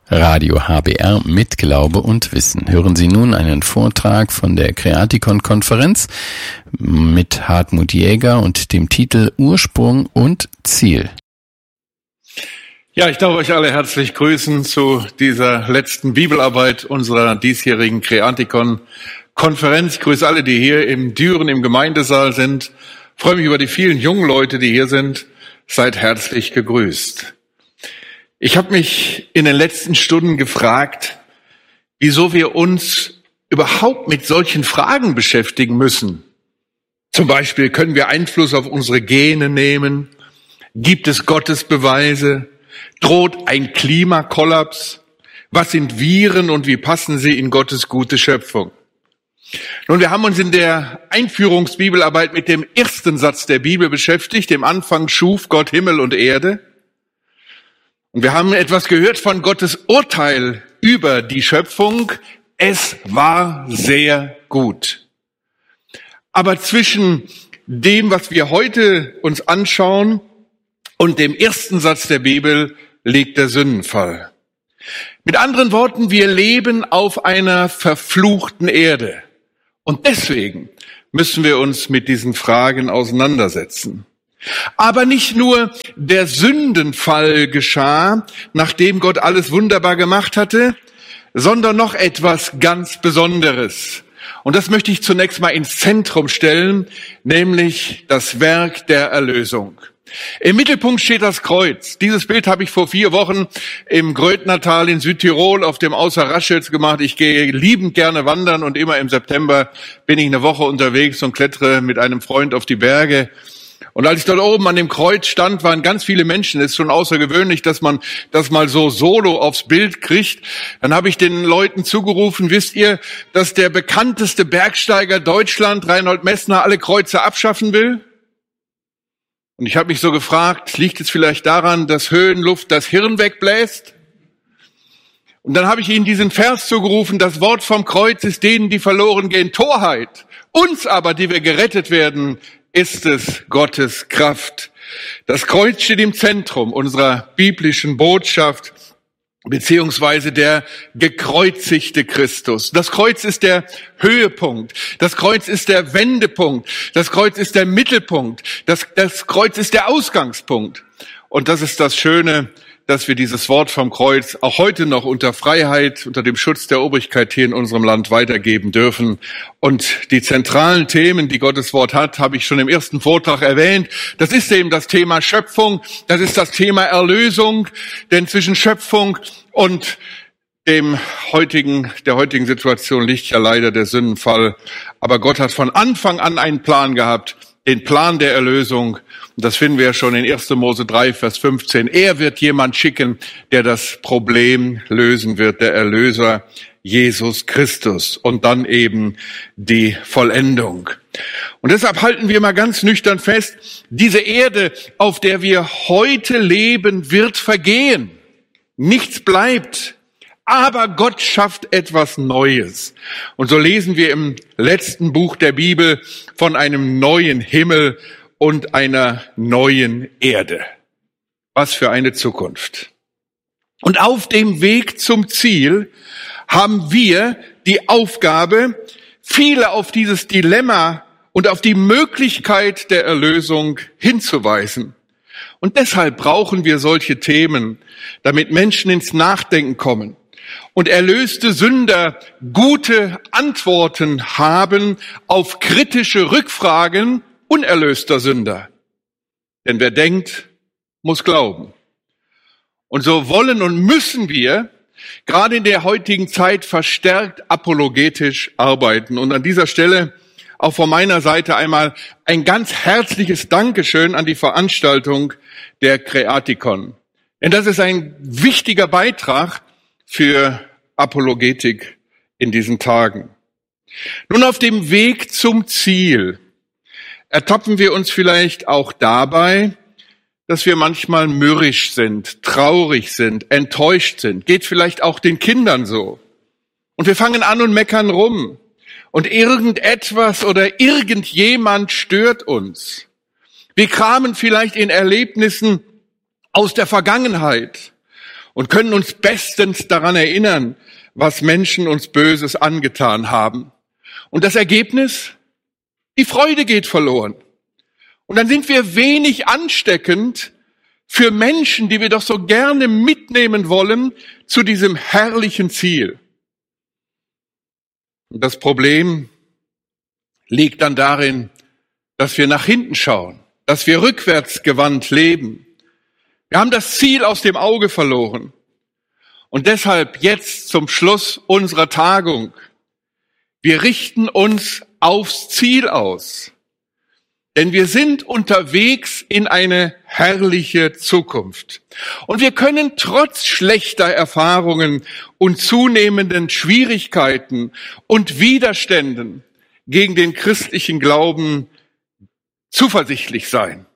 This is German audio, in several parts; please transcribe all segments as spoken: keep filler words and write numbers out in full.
Radio H B R mit Glaube und Wissen. Hören Sie nun einen Vortrag von der Creaticon-Konferenz mit Hartmut Jäger und dem Titel Ursprung und Ziel. Ja, ich darf euch alle herzlich grüßen zu dieser letzten Bibelarbeit unserer diesjährigen Creaticon-Konferenz. Ich grüße alle, die hier im Düren im Gemeindesaal sind. Ich freue mich über die vielen jungen Leute, die hier sind. Seid herzlich gegrüßt. Ich habe mich in den letzten Stunden gefragt, wieso wir uns überhaupt mit solchen Fragen beschäftigen müssen. Zum Beispiel, können wir Einfluss auf unsere Gene nehmen? Gibt es Gottesbeweise? Droht ein Klimakollaps? Was sind Viren und wie passen sie in Gottes gute Schöpfung? Nun, wir haben uns in der Einführungsbibelarbeit mit dem ersten Satz der Bibel beschäftigt. Im Anfang schuf Gott Himmel und Erde. Und wir haben etwas gehört von Gottes Urteil über die Schöpfung. Es war sehr gut. Aber zwischen dem, was wir heute uns anschauen, und dem ersten Satz der Bibel liegt der Sündenfall. Mit anderen Worten, wir leben auf einer verfluchten Erde. Und deswegen müssen wir uns mit diesen Fragen auseinandersetzen. Aber nicht nur der Sündenfall geschah, nachdem Gott alles wunderbar gemacht hatte, sondern noch etwas ganz Besonderes. Und das möchte ich zunächst mal ins Zentrum stellen, nämlich das Werk der Erlösung. Im Mittelpunkt steht das Kreuz. Dieses Bild habe ich vor vier Wochen im Grödnertal in Südtirol auf dem Außer Raschelz gemacht. Ich gehe liebend gerne wandern und immer im September bin ich eine Woche unterwegs und klettere mit einem Freund auf die Berge. Und als ich dort oben an dem Kreuz stand, waren ganz viele Menschen. Es ist schon außergewöhnlich, dass man das mal so solo aufs Bild kriegt. Dann habe ich den Leuten zugerufen, wisst ihr, dass der bekannteste Bergsteiger Deutschland, Reinhold Messner, alle Kreuze abschaffen will? Und ich habe mich so gefragt, liegt es vielleicht daran, dass Höhenluft das Hirn wegbläst? Und dann habe ich ihnen diesen Vers zugerufen, das Wort vom Kreuz ist denen, die verloren gehen, Torheit. Uns aber, die wir gerettet werden, ist es Gottes Kraft. Das Kreuz steht im Zentrum unserer biblischen Botschaft, beziehungsweise der gekreuzigte Christus. Das Kreuz ist der Höhepunkt. Das Kreuz ist der Wendepunkt. Das Kreuz ist der Mittelpunkt. Das, das Kreuz ist der Ausgangspunkt. Und das ist das Schöne, dass wir dieses Wort vom Kreuz auch heute noch unter Freiheit, unter dem Schutz der Obrigkeit hier in unserem Land weitergeben dürfen. Und die zentralen Themen, die Gottes Wort hat, habe ich schon im ersten Vortrag erwähnt. Das ist eben das Thema Schöpfung, das ist das Thema Erlösung, denn zwischen Schöpfung und dem heutigen, der heutigen Situation liegt ja leider der Sündenfall. Aber Gott hat von Anfang an einen Plan gehabt, den Plan der Erlösung. Und das finden wir ja schon in erster Mose drei, Vers fünfzehn. Er wird jemand schicken, der das Problem lösen wird, der Erlöser Jesus Christus. Und dann eben die Vollendung. Und deshalb halten wir mal ganz nüchtern fest, diese Erde, auf der wir heute leben, wird vergehen. Nichts bleibt. Aber Gott schafft etwas Neues. Und so lesen wir im letzten Buch der Bibel von einem neuen Himmel und einer neuen Erde. Was für eine Zukunft. Und auf dem Weg zum Ziel haben wir die Aufgabe, viele auf dieses Dilemma und auf die Möglichkeit der Erlösung hinzuweisen. Und deshalb brauchen wir solche Themen, damit Menschen ins Nachdenken kommen. Und erlöste Sünder gute Antworten haben auf kritische Rückfragen unerlöster Sünder. Denn wer denkt, muss glauben. Und so wollen und müssen wir gerade in der heutigen Zeit verstärkt apologetisch arbeiten. Und an dieser Stelle auch von meiner Seite einmal ein ganz herzliches Dankeschön an die Veranstaltung der Creaticon. Denn das ist ein wichtiger Beitrag für Apologetik in diesen Tagen. Nun, auf dem Weg zum Ziel ertappen wir uns vielleicht auch dabei, dass wir manchmal mürrisch sind, traurig sind, enttäuscht sind. Geht vielleicht auch den Kindern so. Und wir fangen an und meckern rum. Und irgendetwas oder irgendjemand stört uns. Wir kramen vielleicht in Erlebnissen aus der Vergangenheit. und können uns bestens daran erinnern, was Menschen uns Böses angetan haben. Und das Ergebnis? Die Freude geht verloren. Und dann sind wir wenig ansteckend für Menschen, die wir doch so gerne mitnehmen wollen, zu diesem herrlichen Ziel. Und das Problem liegt dann darin, dass wir nach hinten schauen, dass wir rückwärtsgewandt leben. Wir haben das Ziel aus dem Auge verloren. Und deshalb jetzt zum Schluss unserer Tagung. Wir richten uns aufs Ziel aus. Denn wir sind unterwegs in eine herrliche Zukunft. Und wir können trotz schlechter Erfahrungen und zunehmenden Schwierigkeiten und Widerständen gegen den christlichen Glauben zuversichtlich sein.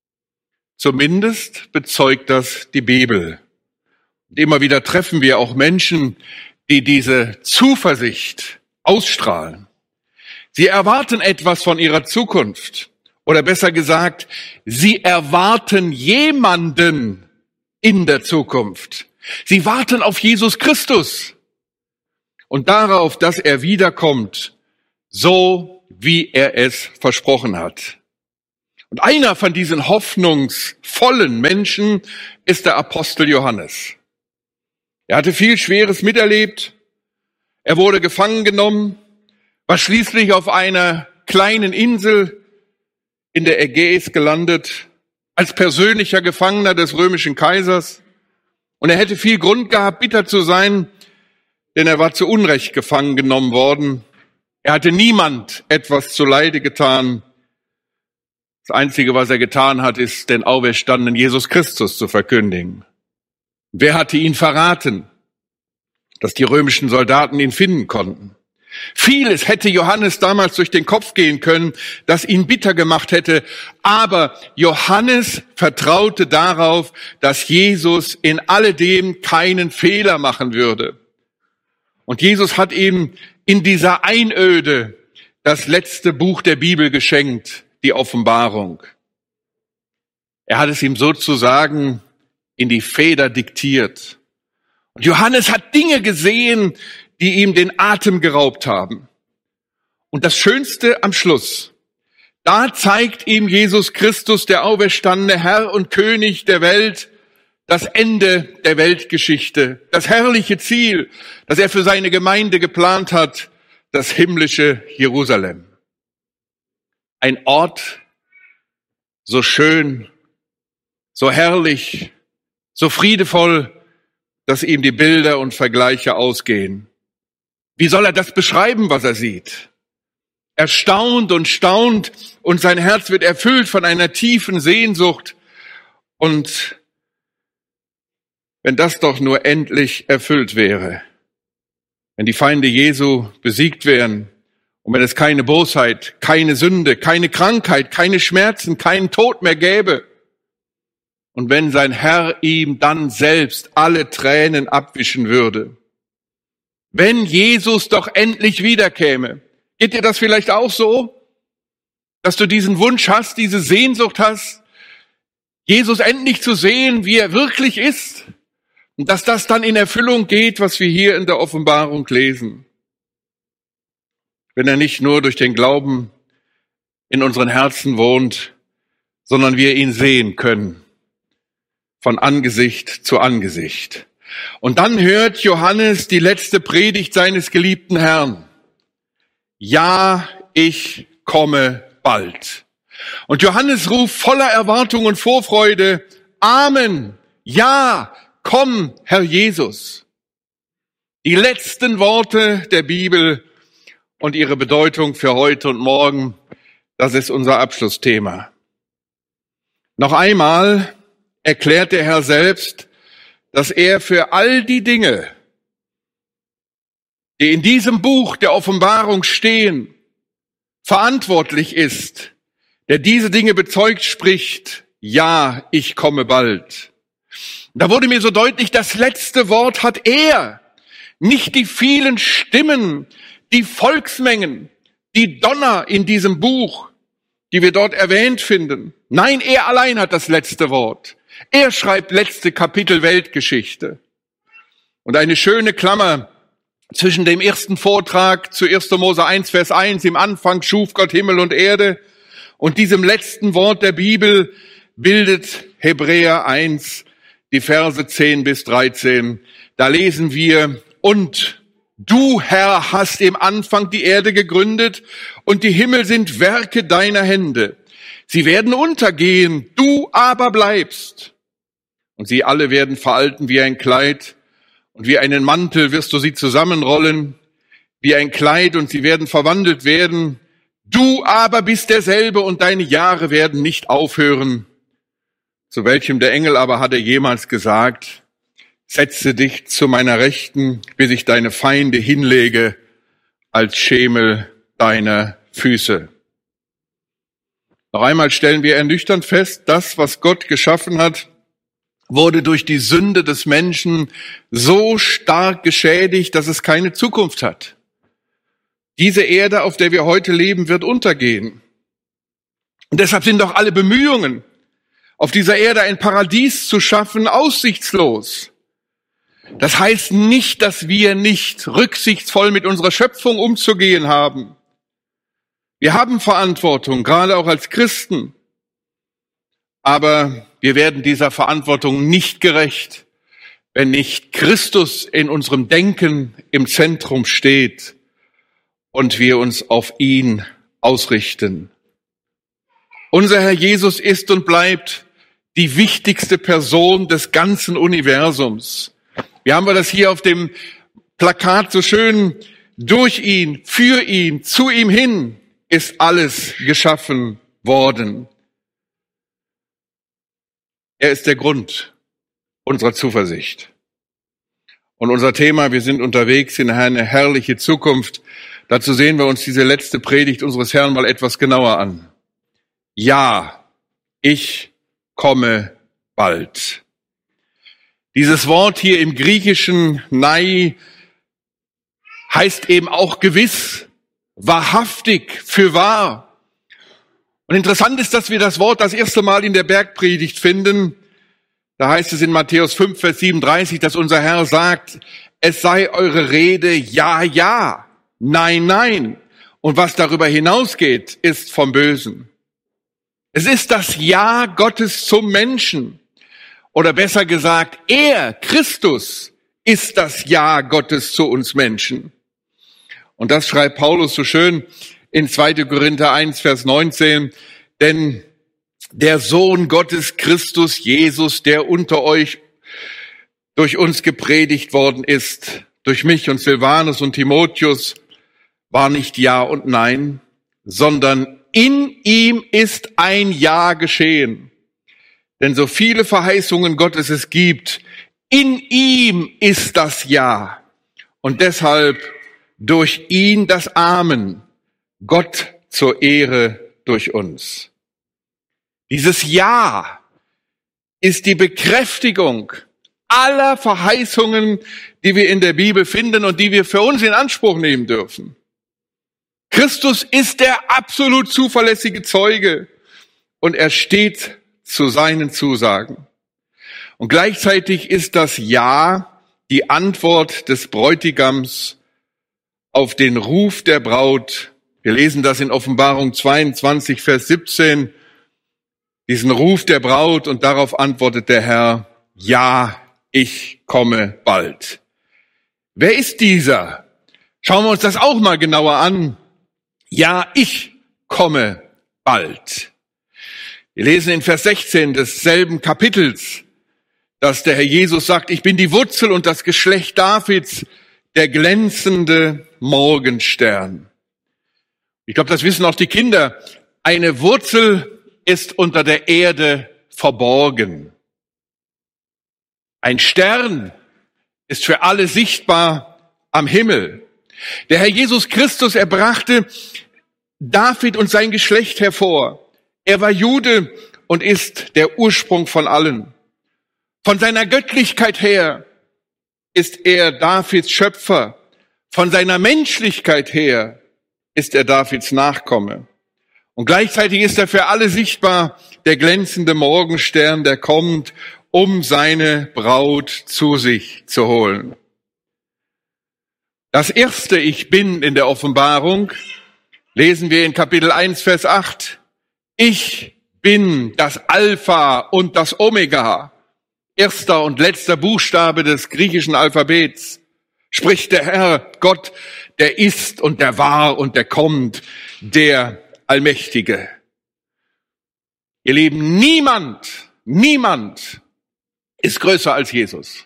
Zumindest bezeugt das die Bibel. Und immer wieder treffen wir auch Menschen, die diese Zuversicht ausstrahlen. Sie erwarten etwas von ihrer Zukunft. Oder besser gesagt, sie erwarten jemanden in der Zukunft. Sie warten auf Jesus Christus und darauf, dass er wiederkommt, so wie er es versprochen hat. Und einer von diesen hoffnungsvollen Menschen ist der Apostel Johannes. Er hatte viel Schweres miterlebt. Er wurde gefangen genommen, war schließlich auf einer kleinen Insel in der Ägäis gelandet, als persönlicher Gefangener des römischen Kaisers. Und er hätte viel Grund gehabt, bitter zu sein, denn er war zu Unrecht gefangen genommen worden. Er hatte niemand etwas zuleide getan. Das Einzige, was er getan hat, ist, den auferstandenen Jesus Christus zu verkündigen. Wer hatte ihn verraten, dass die römischen Soldaten ihn finden konnten? Vieles hätte Johannes damals durch den Kopf gehen können, das ihn bitter gemacht hätte. Aber Johannes vertraute darauf, dass Jesus in alledem keinen Fehler machen würde. Und Jesus hat ihm in dieser Einöde das letzte Buch der Bibel geschenkt, die Offenbarung. Er hat es ihm sozusagen in die Feder diktiert. Und Johannes hat Dinge gesehen, die ihm den Atem geraubt haben. Und das Schönste am Schluss, da zeigt ihm Jesus Christus, der auferstandene Herr und König der Welt, das Ende der Weltgeschichte, das herrliche Ziel, das er für seine Gemeinde geplant hat, das himmlische Jerusalem. Ein Ort so schön, so herrlich, so friedevoll, dass ihm die Bilder und Vergleiche ausgehen. Wie soll er das beschreiben, was er sieht? Er staunt und staunt und sein Herz wird erfüllt von einer tiefen Sehnsucht. Und wenn das doch nur endlich erfüllt wäre, wenn die Feinde Jesu besiegt wären und wenn es keine Bosheit, keine Sünde, keine Krankheit, keine Schmerzen, keinen Tod mehr gäbe und wenn sein Herr ihm dann selbst alle Tränen abwischen würde. Wenn Jesus doch endlich wiederkäme. Geht dir das vielleicht auch so, dass du diesen Wunsch hast, diese Sehnsucht hast, Jesus endlich zu sehen, wie er wirklich ist? Und dass das dann in Erfüllung geht, was wir hier in der Offenbarung lesen. Wenn er nicht nur durch den Glauben in unseren Herzen wohnt, sondern wir ihn sehen können, von Angesicht zu Angesicht. Und dann hört Johannes die letzte Predigt seines geliebten Herrn. Ja, ich komme bald. Und Johannes ruft voller Erwartung und Vorfreude, Amen, ja, komm, Herr Jesus. Die letzten Worte der Bibel und ihre Bedeutung für heute und morgen, das ist unser Abschlussthema. Noch einmal erklärt der Herr selbst, dass er für all die Dinge, die in diesem Buch der Offenbarung stehen, verantwortlich ist, der diese Dinge bezeugt, spricht, ja, ich komme bald. Da wurde mir so deutlich, das letzte Wort hat er, nicht die vielen Stimmen, die Volksmengen, die Donner in diesem Buch, die wir dort erwähnt finden. Nein, er allein hat das letzte Wort. Er schreibt letzte Kapitel Weltgeschichte. Und eine schöne Klammer zwischen dem ersten Vortrag zu erster Mose eins, Vers eins, im Anfang schuf Gott Himmel und Erde, und diesem letzten Wort der Bibel bildet Hebräer eins, die Verse zehn bis dreizehn. Da lesen wir, und du, Herr, hast im Anfang die Erde gegründet, und die Himmel sind Werke deiner Hände. Sie werden untergehen, du aber bleibst. Und sie alle werden veralten wie ein Kleid, und wie einen Mantel wirst du sie zusammenrollen, wie ein Kleid, und sie werden verwandelt werden. Du aber bist derselbe, und deine Jahre werden nicht aufhören. Zu welchem der Engel aber hat er jemals gesagt, setze dich zu meiner Rechten, bis ich deine Feinde hinlege als Schemel deiner Füße. Noch einmal stellen wir ernüchternd fest, das, was Gott geschaffen hat, wurde durch die Sünde des Menschen so stark geschädigt, dass es keine Zukunft hat. Diese Erde, auf der wir heute leben, wird untergehen. Und deshalb sind doch alle Bemühungen, auf dieser Erde ein Paradies zu schaffen, aussichtslos. Das heißt nicht, dass wir nicht rücksichtsvoll mit unserer Schöpfung umzugehen haben. Wir haben Verantwortung, gerade auch als Christen. Aber wir werden dieser Verantwortung nicht gerecht, wenn nicht Christus in unserem Denken im Zentrum steht und wir uns auf ihn ausrichten. Unser Herr Jesus ist und bleibt die wichtigste Person des ganzen Universums. Wir haben das hier auf dem Plakat so schön: durch ihn, für ihn, zu ihm hin ist alles geschaffen worden. Er ist der Grund unserer Zuversicht. Und unser Thema, wir sind unterwegs in eine herrliche Zukunft. Dazu sehen wir uns diese letzte Predigt unseres Herrn mal etwas genauer an. Ja, ich komme bald. Dieses Wort hier im Griechischen Nai heißt eben auch gewiss, wahrhaftig, für wahr. Und interessant ist, dass wir das Wort das erste Mal in der Bergpredigt finden. Da heißt es in Matthäus fünf, Vers siebenunddreißig, dass unser Herr sagt, es sei eure Rede ja, ja, nein, nein. Und was darüber hinausgeht, ist vom Bösen. Es ist das Ja Gottes zum Menschen. Oder besser gesagt, er, Christus, ist das Ja Gottes zu uns Menschen. Und das schreibt Paulus so schön in zweiter Korinther eins, Vers neunzehn, denn der Sohn Gottes, Christus Jesus, der unter euch durch uns gepredigt worden ist, durch mich und Silvanus und Timotheus, war nicht Ja und Nein, sondern in ihm ist ein Ja geschehen. Denn so viele Verheißungen Gottes es gibt, in ihm ist das Ja. Und deshalb durch ihn das Amen. Gott zur Ehre durch uns. Dieses Ja ist die Bekräftigung aller Verheißungen, die wir in der Bibel finden und die wir für uns in Anspruch nehmen dürfen. Christus ist der absolut zuverlässige Zeuge und er steht zu seinen Zusagen. Und gleichzeitig ist das Ja die Antwort des Bräutigams auf den Ruf der Braut. Wir lesen das in Offenbarung zweiundzwanzig, Vers siebzehn, diesen Ruf der Braut, und darauf antwortet der Herr, ja, ich komme bald. Wer ist dieser? Schauen wir uns das auch mal genauer an. Ja, ich komme bald. Wir lesen in Vers sechzehn desselben Kapitels, dass der Herr Jesus sagt, ich bin die Wurzel und das Geschlecht Davids, der glänzende Morgenstern. Ich glaube, das wissen auch die Kinder. Eine Wurzel ist unter der Erde verborgen. Ein Stern ist für alle sichtbar am Himmel. Der Herr Jesus Christus, er brachte David und sein Geschlecht hervor. Er war Jude und ist der Ursprung von allen. Von seiner Göttlichkeit her ist er Davids Schöpfer. Von seiner Menschlichkeit her ist er Davids Nachkomme. Und gleichzeitig ist er für alle sichtbar, der glänzende Morgenstern, der kommt, um seine Braut zu sich zu holen. Das erste Ich Bin in der Offenbarung lesen wir in Kapitel eins, Vers acht. Ich bin das Alpha und das Omega, erster und letzter Buchstabe des griechischen Alphabets, spricht der Herr, Gott, der ist und der war und der kommt, der Allmächtige. Ihr Lieben, niemand, niemand ist größer als Jesus.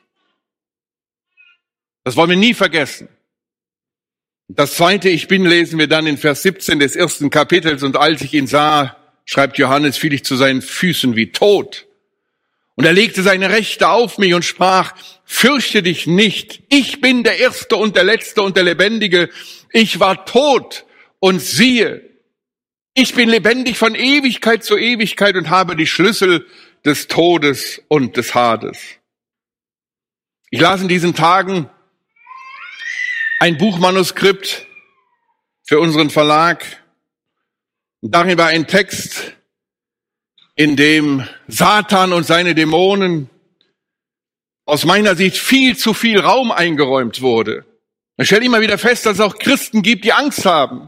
Das wollen wir nie vergessen. Das zweite Ich Bin lesen wir dann in Vers siebzehn des ersten Kapitels. Und als ich ihn sah, schreibt Johannes, fiel ich zu seinen Füßen wie tot. Und er legte seine Rechte auf mich und sprach, fürchte dich nicht, ich bin der Erste und der Letzte und der Lebendige. Ich war tot und siehe, ich bin lebendig von Ewigkeit zu Ewigkeit und habe die Schlüssel des Todes und des Hades. Ich las in diesen Tagen ein Buchmanuskript für unseren Verlag. Und darin war ein Text, in dem Satan und seine Dämonen aus meiner Sicht viel zu viel Raum eingeräumt wurde. Ich stelle immer wieder fest, dass es auch Christen gibt, die Angst haben.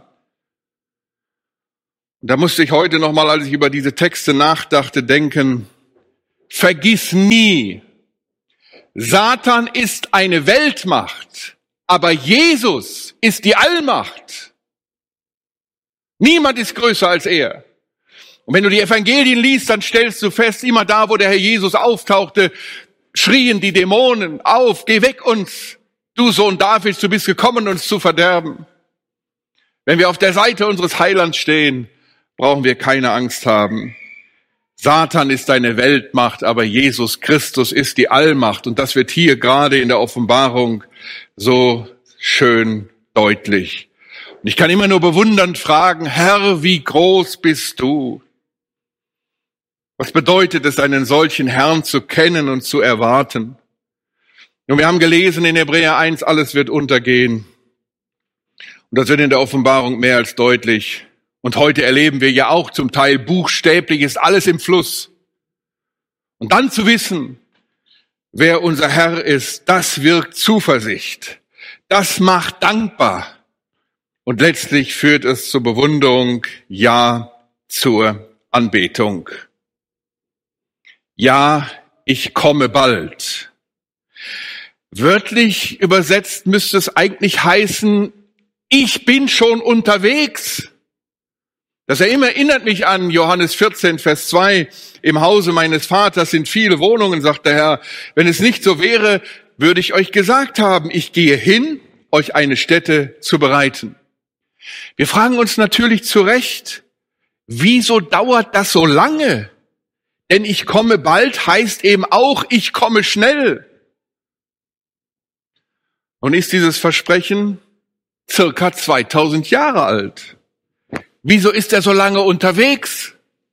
Und da musste ich heute nochmal, als ich über diese Texte nachdachte, denken, vergiss nie, Satan ist eine Weltmacht, aber Jesus ist die Allmacht. Niemand ist größer als er. Und wenn du die Evangelien liest, dann stellst du fest, immer da, wo der Herr Jesus auftauchte, schrien die Dämonen auf, geh weg uns, du Sohn Davids, du bist gekommen, uns zu verderben. Wenn wir auf der Seite unseres Heilands stehen, brauchen wir keine Angst haben. Satan ist eine Weltmacht, aber Jesus Christus ist die Allmacht. Und das wird hier gerade in der Offenbarung so schön deutlich. Und ich kann immer nur bewundernd fragen, Herr, wie groß bist du? Was bedeutet es, einen solchen Herrn zu kennen und zu erwarten? Und wir haben gelesen in Hebräer eins, alles wird untergehen. Und das wird in der Offenbarung mehr als deutlich. Und heute erleben wir ja auch zum Teil buchstäblich, ist alles im Fluss. Und dann zu wissen, wer unser Herr ist, das wirkt Zuversicht. Das macht dankbar. Und letztlich führt es zur Bewunderung, ja, zur Anbetung. Ja, ich komme bald. Wörtlich übersetzt müsste es eigentlich heißen, ich bin schon unterwegs. Das erinnert mich an Johannes vierzehn, Vers zwei. Im Hause meines Vaters sind viele Wohnungen, sagt der Herr. Wenn es nicht so wäre, würde ich euch gesagt haben, ich gehe hin, euch eine Stätte zu bereiten. Wir fragen uns natürlich zu Recht, wieso dauert das so lange? Denn ich komme bald heißt eben auch, ich komme schnell. Und ist dieses Versprechen circa zweitausend Jahre alt? Wieso ist er so lange unterwegs?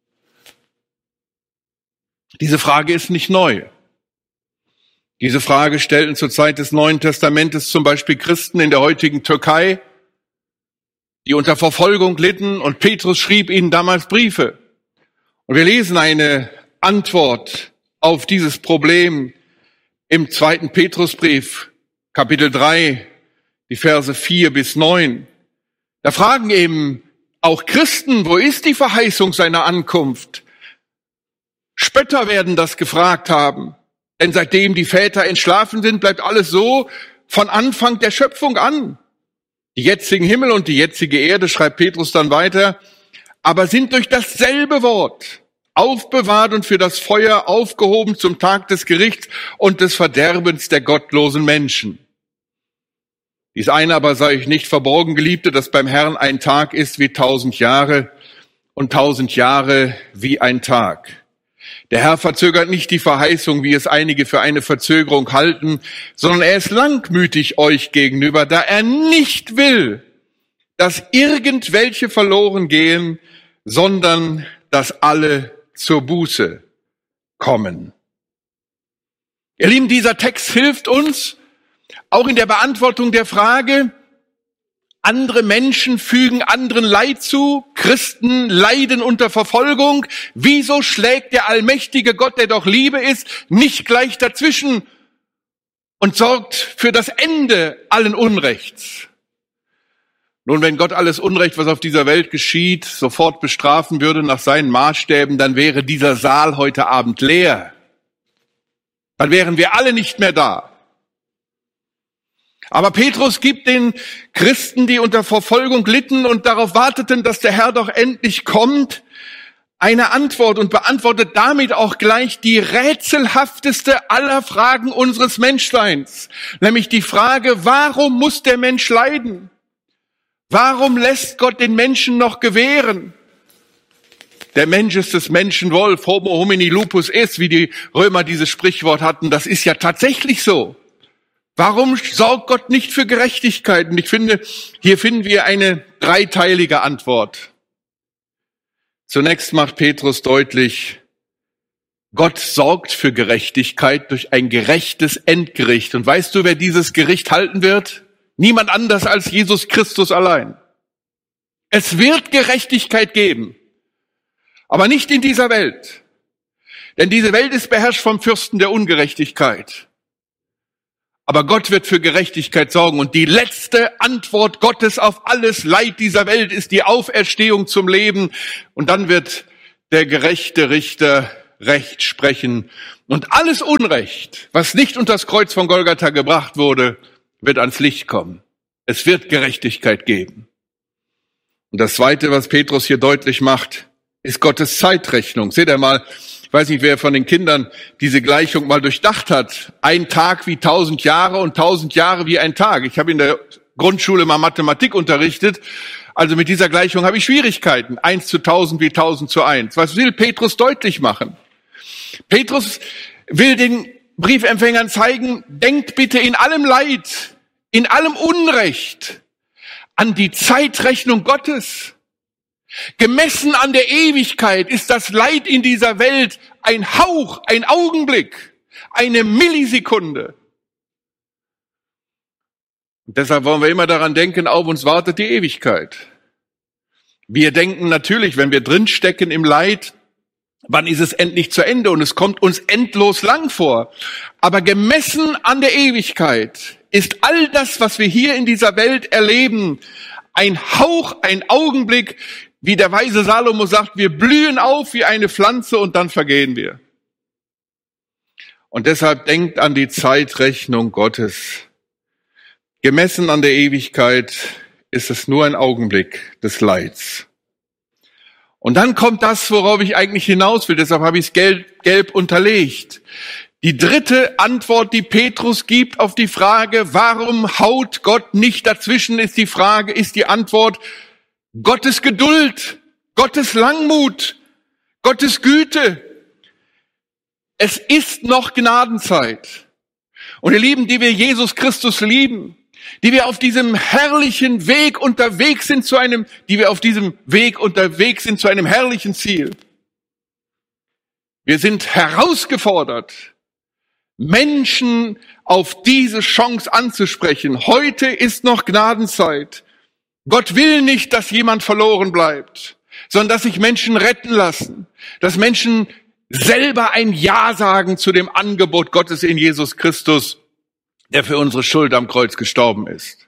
Diese Frage ist nicht neu. Diese Frage stellten zur Zeit des Neuen Testamentes zum Beispiel Christen in der heutigen Türkei, die unter Verfolgung litten, und Petrus schrieb ihnen damals Briefe. Und wir lesen eine Antwort auf dieses Problem im zweiten Petrusbrief, Kapitel drei, die Verse vier bis neun. Da fragen eben auch Christen, wo ist die Verheißung seiner Ankunft? Spötter werden das gefragt haben, denn seitdem die Väter entschlafen sind, bleibt alles so von Anfang der Schöpfung an. Die jetzigen Himmel und die jetzige Erde, schreibt Petrus dann weiter, aber sind durch dasselbe Wort aufbewahrt und für das Feuer aufgehoben zum Tag des Gerichts und des Verderbens der gottlosen Menschen. Dies eine aber sei euch nicht verborgen, Geliebte, dass beim Herrn ein Tag ist wie tausend Jahre und tausend Jahre wie ein Tag. Der Herr verzögert nicht die Verheißung, wie es einige für eine Verzögerung halten, sondern er ist langmütig euch gegenüber, da er nicht will, dass irgendwelche verloren gehen, sondern dass alle zur Buße kommen. Ihr Lieben, dieser Text hilft uns auch in der Beantwortung der Frage, andere Menschen fügen anderen Leid zu, Christen leiden unter Verfolgung. Wieso schlägt der allmächtige Gott, der doch Liebe ist, nicht gleich dazwischen und sorgt für das Ende allen Unrechts. Nun, wenn Gott alles Unrecht, was auf dieser Welt geschieht, sofort bestrafen würde nach seinen Maßstäben, dann wäre dieser Saal heute Abend leer. Dann wären wir alle nicht mehr da. Aber Petrus gibt den Christen, die unter Verfolgung litten und darauf warteten, dass der Herr doch endlich kommt, eine Antwort und beantwortet damit auch gleich die rätselhafteste aller Fragen unseres Menschseins. Nämlich die Frage, warum muss der Mensch leiden? Warum lässt Gott den Menschen noch gewähren? Der Mensch ist des Menschen Wolf, Homo homini lupus est, wie die Römer dieses Sprichwort hatten. Das ist ja tatsächlich so. Warum sorgt Gott nicht für Gerechtigkeit? Und ich finde, hier finden wir eine dreiteilige Antwort. Zunächst macht Petrus deutlich, Gott sorgt für Gerechtigkeit durch ein gerechtes Endgericht. Und weißt du, wer dieses Gericht halten wird? Niemand anders als Jesus Christus allein. Es wird Gerechtigkeit geben, aber nicht in dieser Welt. Denn diese Welt ist beherrscht vom Fürsten der Ungerechtigkeit. Aber Gott wird für Gerechtigkeit sorgen. Und die letzte Antwort Gottes auf alles Leid dieser Welt ist die Auferstehung zum Leben. Und dann wird der gerechte Richter Recht sprechen. Und alles Unrecht, was nicht unter das Kreuz von Golgatha gebracht wurde, wird ans Licht kommen. Es wird Gerechtigkeit geben. Und das Zweite, was Petrus hier deutlich macht, ist Gottes Zeitrechnung. Seht ihr mal, ich weiß nicht, wer von den Kindern diese Gleichung mal durchdacht hat. Ein Tag wie tausend Jahre und tausend Jahre wie ein Tag. Ich habe in der Grundschule mal Mathematik unterrichtet. Also mit dieser Gleichung habe ich Schwierigkeiten. Eins zu tausend wie tausend zu eins. Was will Petrus deutlich machen? Petrus will den Briefempfängern zeigen, denkt bitte in allem Leid, in allem Unrecht an die Zeitrechnung Gottes. Gemessen an der Ewigkeit ist das Leid in dieser Welt ein Hauch, ein Augenblick, eine Millisekunde. Und deshalb wollen wir immer daran denken, auf uns wartet die Ewigkeit. Wir denken natürlich, wenn wir drinstecken im Leid, wann ist es endlich zu Ende? Und es kommt uns endlos lang vor. Aber gemessen an der Ewigkeit ist all das, was wir hier in dieser Welt erleben, ein Hauch, ein Augenblick, wie der weise Salomo sagt, wir blühen auf wie eine Pflanze und dann vergehen wir. Und deshalb denkt an die Zeitrechnung Gottes. Gemessen an der Ewigkeit ist es nur ein Augenblick des Leids. Und dann kommt das, worauf ich eigentlich hinaus will, deshalb habe ich es gelb, gelb unterlegt. Die dritte Antwort, die Petrus gibt auf die Frage, warum haut Gott nicht dazwischen, ist die Frage, ist die Antwort, Gottes Geduld, Gottes Langmut, Gottes Güte. Es ist noch Gnadenzeit. Und ihr Lieben, die wir Jesus Christus lieben, die wir auf diesem herrlichen Weg unterwegs sind zu einem, die wir auf diesem Weg unterwegs sind zu einem herrlichen Ziel. Wir sind herausgefordert, Menschen auf diese Chance anzusprechen. Heute ist noch Gnadenzeit. Gott will nicht, dass jemand verloren bleibt, sondern dass sich Menschen retten lassen, dass Menschen selber ein Ja sagen zu dem Angebot Gottes in Jesus Christus, der für unsere Schuld am Kreuz gestorben ist.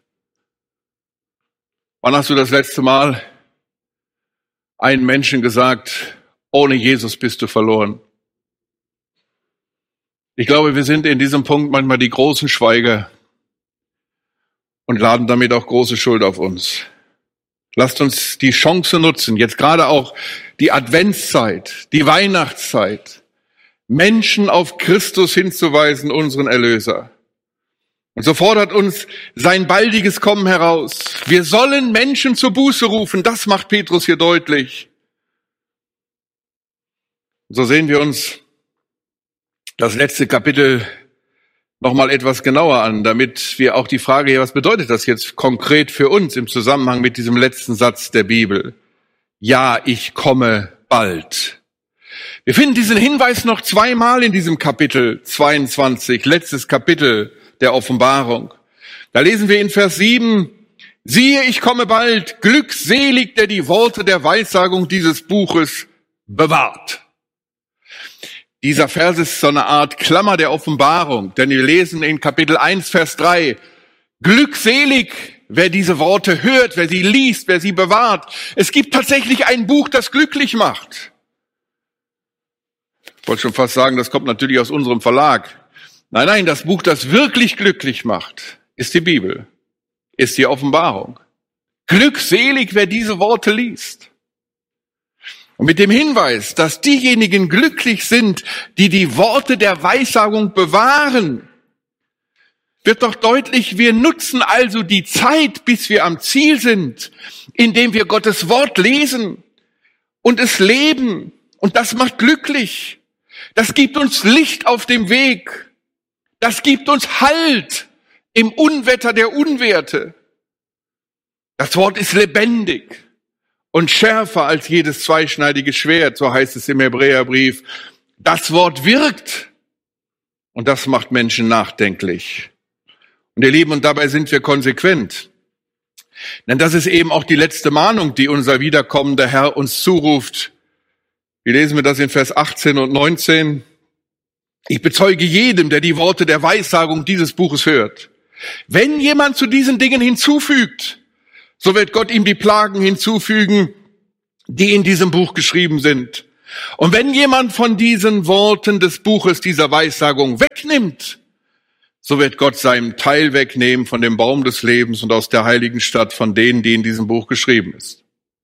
Wann hast du das letzte Mal einem Menschen gesagt, ohne Jesus bist du verloren? Ich glaube, wir sind in diesem Punkt manchmal die großen Schweiger und laden damit auch große Schuld auf uns. Lasst uns die Chance nutzen, jetzt gerade auch die Adventszeit, die Weihnachtszeit, Menschen auf Christus hinzuweisen, unseren Erlöser. Und so fordert uns sein baldiges Kommen heraus. Wir sollen Menschen zur Buße rufen, das macht Petrus hier deutlich. Und so sehen wir uns das letzte Kapitel nochmal etwas genauer an, damit wir auch die Frage hier, was bedeutet das jetzt konkret für uns im Zusammenhang mit diesem letzten Satz der Bibel? Ja, ich komme bald. Wir finden diesen Hinweis noch zweimal in diesem Kapitel zweiundzwanzig, letztes Kapitel der Offenbarung. Da lesen wir in Vers sieben, siehe, ich komme bald, glückselig, der die Worte der Weissagung dieses Buches bewahrt. Dieser Vers ist so eine Art Klammer der Offenbarung, denn wir lesen in Kapitel eins, Vers drei, glückselig, wer diese Worte hört, wer sie liest, wer sie bewahrt. Es gibt tatsächlich ein Buch, das glücklich macht. Ich wollte schon fast sagen, das kommt natürlich aus unserem Verlag. Nein, nein, das Buch, das wirklich glücklich macht, ist die Bibel, ist die Offenbarung. Glückselig, wer diese Worte liest. Und mit dem Hinweis, dass diejenigen glücklich sind, die die Worte der Weissagung bewahren, wird doch deutlich, wir nutzen also die Zeit, bis wir am Ziel sind, indem wir Gottes Wort lesen und es leben. Und das macht glücklich. Das gibt uns Licht auf dem Weg. Das gibt uns Halt im Unwetter der Unwerte. Das Wort ist lebendig und schärfer als jedes zweischneidige Schwert, so heißt es im Hebräerbrief. Das Wort wirkt und das macht Menschen nachdenklich. Und ihr Lieben, und dabei sind wir konsequent. Denn das ist eben auch die letzte Mahnung, die unser wiederkommender Herr uns zuruft. Wie lesen wir das in Vers achtzehn und neunzehn? Ich bezeuge jedem, der die Worte der Weissagung dieses Buches hört. Wenn jemand zu diesen Dingen hinzufügt, so wird Gott ihm die Plagen hinzufügen, die in diesem Buch geschrieben sind. Und wenn jemand von diesen Worten des Buches dieser Weissagung wegnimmt, so wird Gott seinen Teil wegnehmen von dem Baum des Lebens und aus der heiligen Stadt von denen, die in diesem Buch geschrieben ist.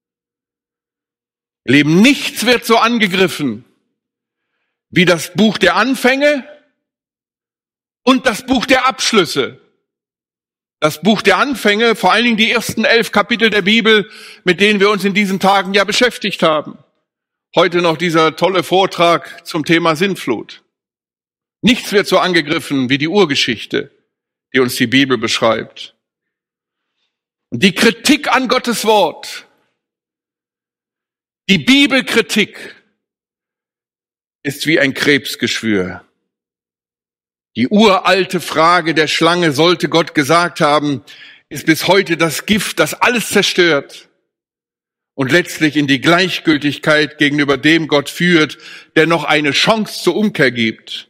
Ihr Lieben, nichts wird so angegriffen wie das Buch der Anfänge und das Buch der Abschlüsse. Das Buch der Anfänge, vor allen Dingen die ersten elf Kapitel der Bibel, mit denen wir uns in diesen Tagen ja beschäftigt haben. Heute noch dieser tolle Vortrag zum Thema Sintflut. Nichts wird so angegriffen wie die Urgeschichte, die uns die Bibel beschreibt. Und die Kritik an Gottes Wort, die Bibelkritik, ist wie ein Krebsgeschwür. Die uralte Frage der Schlange, sollte Gott gesagt haben, ist bis heute das Gift, das alles zerstört und letztlich in die Gleichgültigkeit gegenüber dem Gott führt, der noch eine Chance zur Umkehr gibt.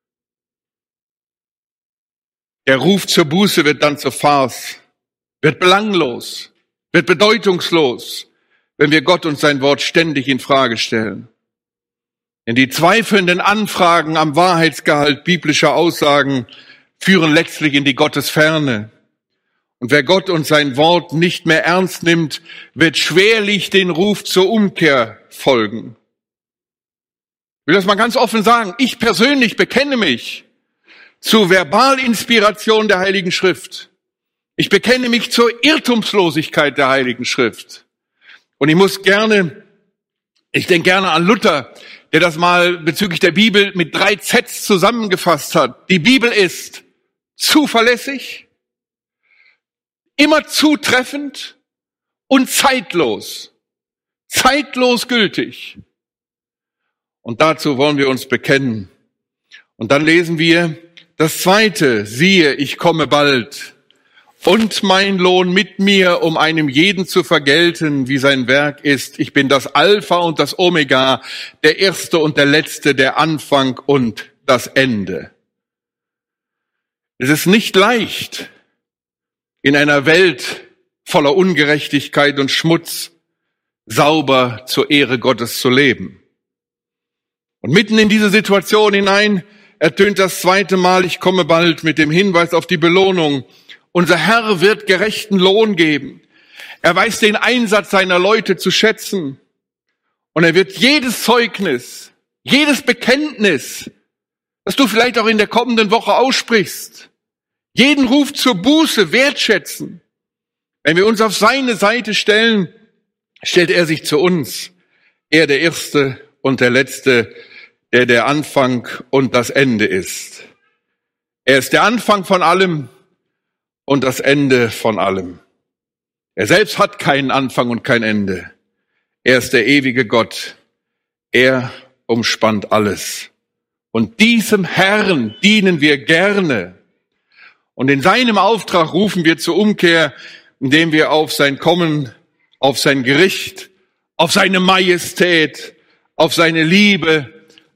Der Ruf zur Buße wird dann zur Farce, wird belanglos, wird bedeutungslos, wenn wir Gott und sein Wort ständig in Frage stellen. Denn die zweifelnden Anfragen am Wahrheitsgehalt biblischer Aussagen führen letztlich in die Gottesferne. Und wer Gott und sein Wort nicht mehr ernst nimmt, wird schwerlich den Ruf zur Umkehr folgen. Ich will das mal ganz offen sagen. Ich persönlich bekenne mich zur Verbalinspiration der Heiligen Schrift. Ich bekenne mich zur Irrtumslosigkeit der Heiligen Schrift. Und ich muss gerne, ich denke gerne an Luther, der das mal bezüglich der Bibel mit drei Zs zusammengefasst hat. Die Bibel ist zuverlässig, immer zutreffend und zeitlos. Zeitlos gültig. Und dazu wollen wir uns bekennen. Und dann lesen wir das Zweite, siehe, ich komme bald und mein Lohn mit mir, um einem jeden zu vergelten, wie sein Werk ist. Ich bin das Alpha und das Omega, der Erste und der Letzte, der Anfang und das Ende. Es ist nicht leicht, in einer Welt voller Ungerechtigkeit und Schmutz sauber zur Ehre Gottes zu leben. Und mitten in diese Situation hinein ertönt das zweite Mal, ich komme bald, mit dem Hinweis auf die Belohnung. Unser Herr wird gerechten Lohn geben. Er weiß den Einsatz seiner Leute zu schätzen. Und er wird jedes Zeugnis, jedes Bekenntnis, das du vielleicht auch in der kommenden Woche aussprichst, jeden Ruf zur Buße wertschätzen. Wenn wir uns auf seine Seite stellen, stellt er sich zu uns. Er der Erste und der Letzte, der der Anfang und das Ende ist. Er ist der Anfang von allem und das Ende von allem. Er selbst hat keinen Anfang und kein Ende. Er ist der ewige Gott. Er umspannt alles. Und diesem Herrn dienen wir gerne. Und in seinem Auftrag rufen wir zur Umkehr, indem wir auf sein Kommen, auf sein Gericht, auf seine Majestät, auf seine Liebe,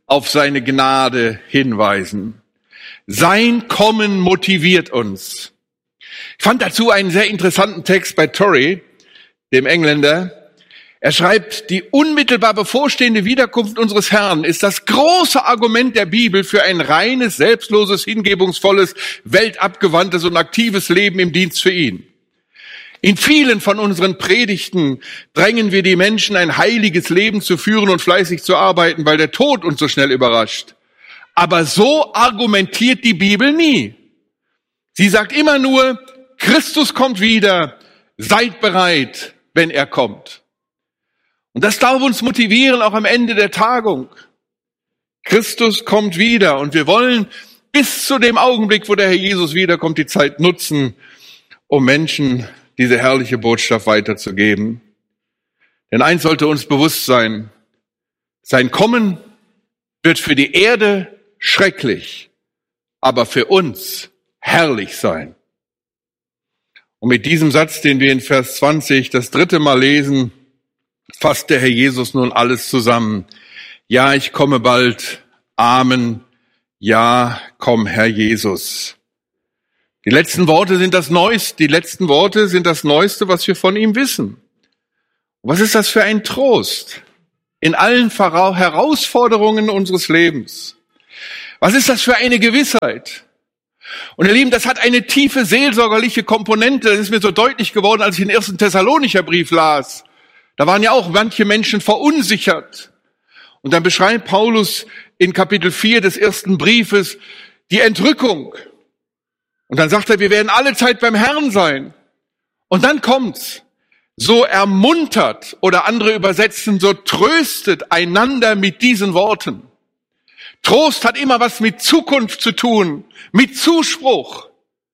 auf seine Gnade hinweisen. Sein Kommen motiviert uns. Ich fand dazu einen sehr interessanten Text bei Torrey, dem Engländer. Er schreibt, die unmittelbar bevorstehende Wiederkunft unseres Herrn ist das große Argument der Bibel für ein reines, selbstloses, hingebungsvolles, weltabgewandtes und aktives Leben im Dienst für ihn. In vielen von unseren Predigten drängen wir die Menschen, ein heiliges Leben zu führen und fleißig zu arbeiten, weil der Tod uns so schnell überrascht. Aber so argumentiert die Bibel nie. Sie sagt immer nur, Christus kommt wieder, seid bereit, wenn er kommt. Und das darf uns motivieren, auch am Ende der Tagung. Christus kommt wieder und wir wollen bis zu dem Augenblick, wo der Herr Jesus wiederkommt, die Zeit nutzen, um Menschen diese herrliche Botschaft weiterzugeben. Denn eins sollte uns bewusst sein, sein Kommen wird für die Erde schrecklich, aber für uns herrlich sein. Und mit diesem Satz, den wir in Vers zwanzig das dritte Mal lesen, fasst der Herr Jesus nun alles zusammen. Ja, ich komme bald. Amen. Ja, komm, Herr Jesus. Die letzten Worte sind das Neueste, die letzten Worte sind das Neueste, was wir von ihm wissen. Was ist das für ein Trost in allen Herausforderungen unseres Lebens? Was ist das für eine Gewissheit? Und ihr Lieben, das hat eine tiefe seelsorgerliche Komponente. Das ist mir so deutlich geworden, als ich den ersten Thessalonicher Brief las. Da waren ja auch manche Menschen verunsichert. Und dann beschreibt Paulus in Kapitel vier des ersten Briefes die Entrückung. Und dann sagt er, wir werden alle Zeit beim Herrn sein. Und dann kommt's. So ermuntert oder andere übersetzen, so tröstet einander mit diesen Worten. Trost hat immer was mit Zukunft zu tun, mit Zuspruch.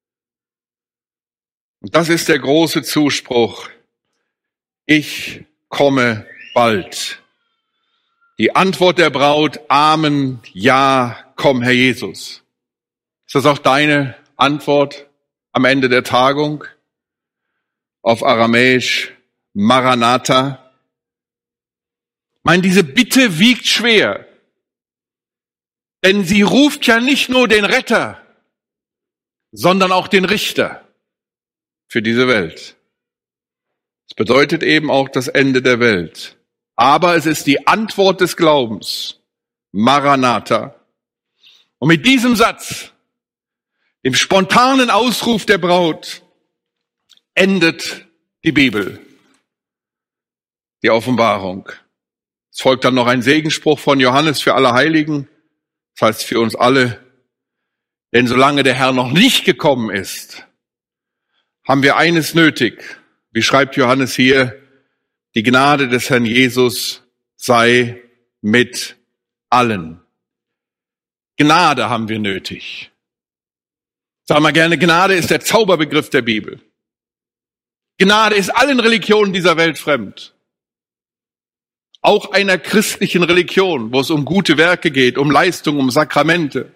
Und das ist der große Zuspruch. Ich komme bald. Die Antwort der Braut, Amen, ja, komm, Herr Jesus. Ist das auch deine Antwort am Ende der Tagung? Auf Aramäisch, Maranatha. Ich meine, diese Bitte wiegt schwer. Denn sie ruft ja nicht nur den Retter, sondern auch den Richter für diese Welt. Es bedeutet eben auch das Ende der Welt. Aber es ist die Antwort des Glaubens. Maranatha. Und mit diesem Satz, dem spontanen Ausruf der Braut, endet die Bibel, die Offenbarung. Es folgt dann noch ein Segensspruch von Johannes für alle Heiligen, das heißt für uns alle. Denn solange der Herr noch nicht gekommen ist, haben wir eines nötig. Wie schreibt Johannes hier, die Gnade des Herrn Jesus sei mit allen. Gnade haben wir nötig. Sagen wir gerne, Gnade ist der Zauberbegriff der Bibel. Gnade ist allen Religionen dieser Welt fremd. Auch einer christlichen Religion, wo es um gute Werke geht, um Leistung, um Sakramente.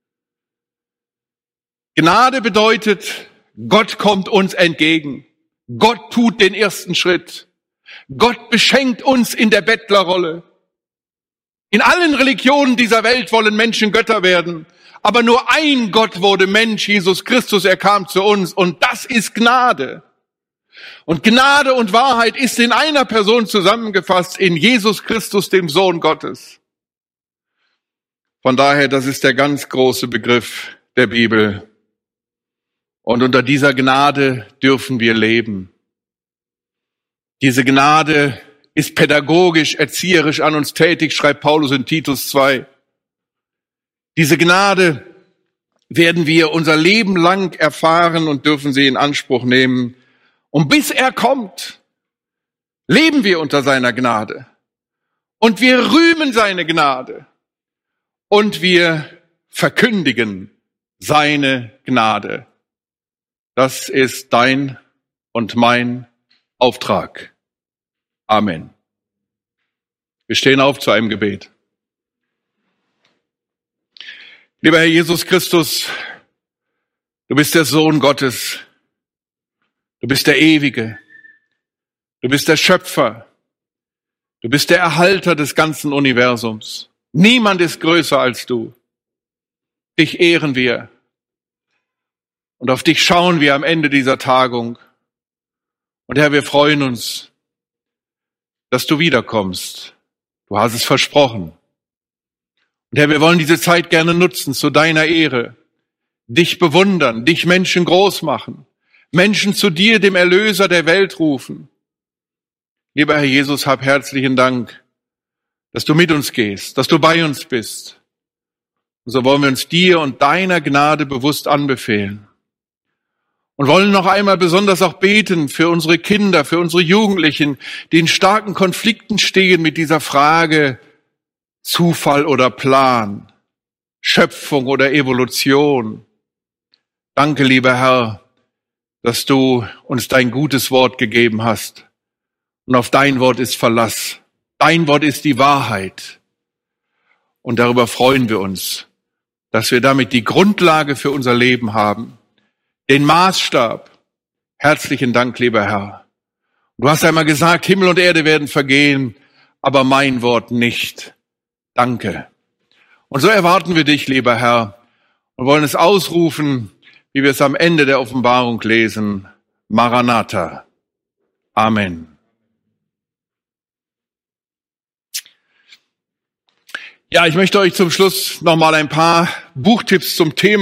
Gnade bedeutet, Gott kommt uns entgegen. Gott tut den ersten Schritt. Gott beschenkt uns in der Bettlerrolle. In allen Religionen dieser Welt wollen Menschen Götter werden. Aber nur ein Gott wurde Mensch, Jesus Christus, er kam zu uns. Und das ist Gnade. Und Gnade und Wahrheit ist in einer Person zusammengefasst, in Jesus Christus, dem Sohn Gottes. Von daher, das ist der ganz große Begriff der Bibel. Und unter dieser Gnade dürfen wir leben. Diese Gnade ist pädagogisch, erzieherisch an uns tätig, schreibt Paulus in Titus zwei. Diese Gnade werden wir unser Leben lang erfahren und dürfen sie in Anspruch nehmen. Und bis er kommt, leben wir unter seiner Gnade. Und wir rühmen seine Gnade. Und wir verkündigen seine Gnade. Das ist dein und mein Auftrag. Amen. Wir stehen auf zu einem Gebet. Lieber Herr Jesus Christus, du bist der Sohn Gottes. Du bist der Ewige. Du bist der Schöpfer. Du bist der Erhalter des ganzen Universums. Niemand ist größer als du. Dich ehren wir. Und auf dich schauen wir am Ende dieser Tagung. Und Herr, wir freuen uns, dass du wiederkommst. Du hast es versprochen. Und Herr, wir wollen diese Zeit gerne nutzen zu deiner Ehre. Dich bewundern, dich Menschen groß machen. Menschen zu dir, dem Erlöser der Welt, rufen. Lieber Herr Jesus, hab herzlichen Dank, dass du mit uns gehst, dass du bei uns bist. Und so wollen wir uns dir und deiner Gnade bewusst anbefehlen. Und wollen noch einmal besonders auch beten für unsere Kinder, für unsere Jugendlichen, die in starken Konflikten stehen mit dieser Frage Zufall oder Plan, Schöpfung oder Evolution. Danke, lieber Herr, dass du uns dein gutes Wort gegeben hast. Und auf dein Wort ist Verlass. Dein Wort ist die Wahrheit. Und darüber freuen wir uns, dass wir damit die Grundlage für unser Leben haben. Den Maßstab. Herzlichen Dank, lieber Herr. Du hast einmal gesagt, Himmel und Erde werden vergehen, aber mein Wort nicht. Danke. Und so erwarten wir dich, lieber Herr, und wollen es ausrufen, wie wir es am Ende der Offenbarung lesen. Maranatha. Amen. Ja, ich möchte euch zum Schluss noch mal ein paar Buchtipps zum Thema